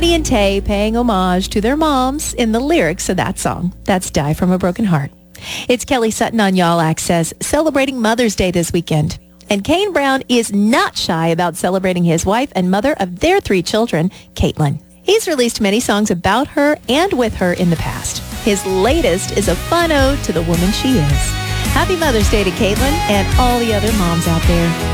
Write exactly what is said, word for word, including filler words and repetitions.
Maddie and Tay paying homage to their moms in the lyrics of that song. That's Die From a Broken Heart. It's Kelly Sutton on Y'all Access, celebrating Mother's Day this weekend. And Kane Brown is not shy about celebrating his wife and mother of their three children, Caitlin. He's released many songs about her and with her in the past. His latest is a fun ode to the woman she is. Happy Mother's Day to Caitlin and all the other moms out there.